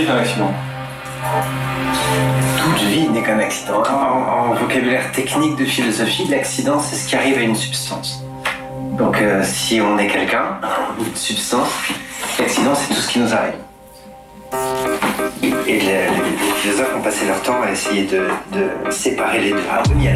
est un accident. Toute vie n'est qu'un accident. En vocabulaire technique de philosophie, l'accident, c'est ce qui arrive à une substance. Donc, si on est quelqu'un, une substance, l'accident, c'est tout ce qui nous arrive. Et les philosophes ont passé leur temps à essayer de séparer les deux.